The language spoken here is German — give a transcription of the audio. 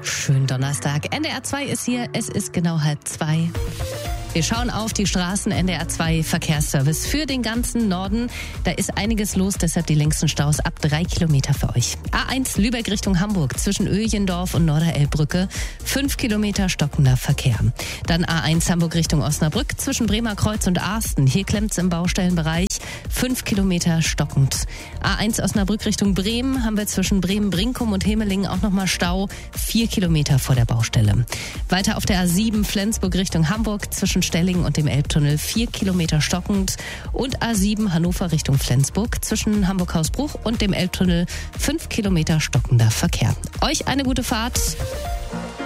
Schönen Donnerstag. NDR 2 ist hier. Es ist genau 1:30. Wir schauen auf die Straßen. NDR 2 Verkehrsservice für den ganzen Norden. Da ist einiges los, deshalb die längsten Staus ab 3 Kilometer für euch. A1 Lübeck Richtung Hamburg zwischen Öjendorf und Norderelbbrücke. 5 Kilometer stockender Verkehr. Dann A1 Hamburg Richtung Osnabrück zwischen Bremer Kreuz und Arsten. Hier klemmt's im Baustellenbereich. 5 Kilometer stockend. A1 Osnabrück Richtung Bremen haben wir zwischen Bremen-Brinkum und Hemelingen auch nochmal Stau. 4 Kilometer vor der Baustelle. Weiter auf der A7 Flensburg Richtung Hamburg zwischen Stellingen und dem Elbtunnel 4 Kilometer stockend. Und A7 Hannover Richtung Flensburg zwischen Hamburg-Hausbruch und dem Elbtunnel 5 Kilometer stockender Verkehr. Euch eine gute Fahrt.